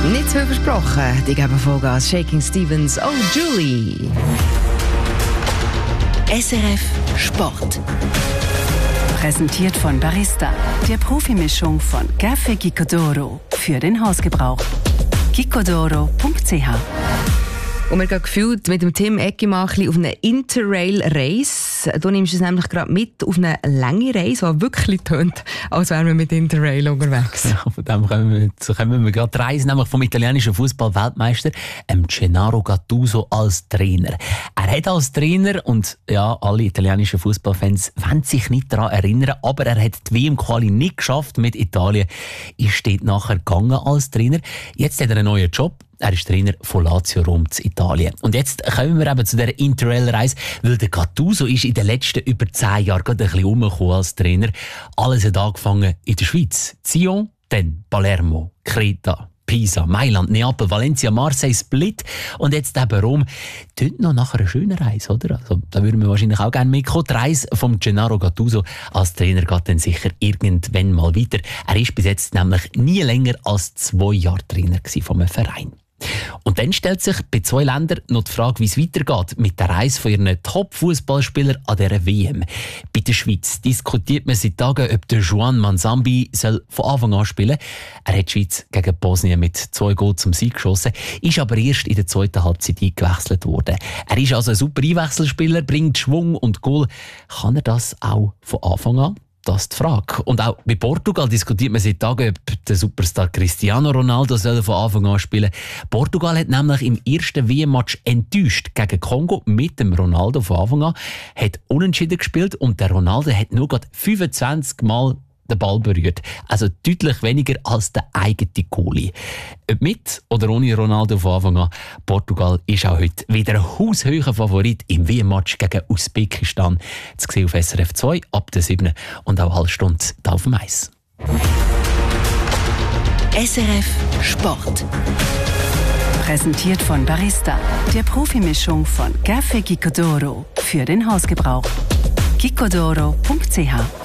Nicht zu viel versprochen. Die geben Vollgas. Shaking Stevens, Oh Julie. SRF Sport. Präsentiert von Barista, der Profimischung von Café Gicodoro für den Hausgebrauch. gicodoro.ch. Und wir gehen gefühlt mit dem Tim Eckimann auf eine Interrail-Race. Du nimmst es nämlich gerade mit auf eine lange Reise, die wirklich tönt, als wären wir mit Interrail unterwegs. Ja, von dem kommen wir gerade reisen, nämlich vom italienischen Fußball-Weltmeister Gennaro Gattuso als Trainer. Er hat als Trainer, und ja, alle italienischen Fußballfans wollen sich nicht daran erinnern, aber er hat die WM-Quali nicht geschafft mit Italien. Ist dort nachher gegangen als Trainer. Jetzt hat er einen neuen Job. Er ist Trainer von Lazio Rom zu Italien. Und jetzt kommen wir eben zu dieser Interrail-Reise, weil der Gattuso ist in den letzten über 10 Jahren gerade ein bisschen rumgekommen als Trainer. Alles hat angefangen in der Schweiz. Sion, dann Palermo, Kreta, Pisa, Mailand, Neapel, Valencia, Marseille, Split und jetzt eben Rom. Tönt noch nach einer schönen Reise, oder? Also, da würden wir wahrscheinlich auch gerne mitkommen. Die Reise von Gennaro Gattuso als Trainer geht dann sicher irgendwann mal weiter. Er ist bis jetzt nämlich nie länger als 2 Jahre Trainer von einem Verein. Und dann stellt sich bei 2 Ländern noch die Frage, wie es weitergeht mit der Reise von ihren Top-Fußballspielern an dieser WM. Bei der Schweiz diskutiert man seit Tagen, ob der Juan Manzambi soll von Anfang an spielen. Er hat die Schweiz gegen Bosnien mit 2 Goals zum Sieg geschossen, ist aber erst in der 2. Halbzeit eingewechselt worden. Er ist also ein super Einwechselspieler, bringt Schwung und Goal. Kann er das auch von Anfang an? Das ist die Frage. Und auch bei Portugal diskutiert man seit Tagen, ob der Superstar Cristiano Ronaldo soll von Anfang an spielen. Portugal hat nämlich im ersten WM-Match enttäuscht gegen Kongo mit dem Ronaldo von Anfang an, hat unentschieden gespielt und der Ronaldo hat nur gerade 25 Mal den Ball berührt. Also deutlich weniger als der eigene Goalie. Ob mit oder ohne Ronaldo von Anfang an, Portugal ist auch heute wieder ein haushöher Favorit im WM-Match gegen Usbekistan. Zu sehen auf SRF 2 ab der 7. und auch halbe Stunde da auf dem Eis. SRF Sport. Präsentiert von Barista, der Profimischung von Café Gicodoro für den Hausgebrauch. gicodoro.ch